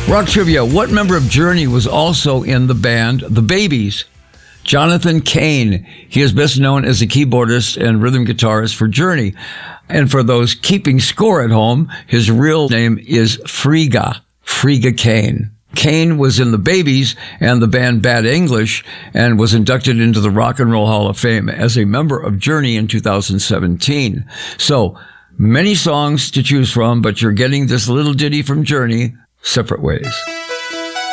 Rock trivia. What member of Journey was also in the band The Babies? Jonathan Cain. He is best known as a keyboardist and rhythm guitarist for Journey. And for those keeping score at home, his real name is Frigga Cain. Cain was in The Babies and the band Bad English and was inducted into the Rock and Roll Hall of Fame as a member of Journey in 2017. So, many songs to choose from, but you're getting this little ditty from Journey, Separate Ways.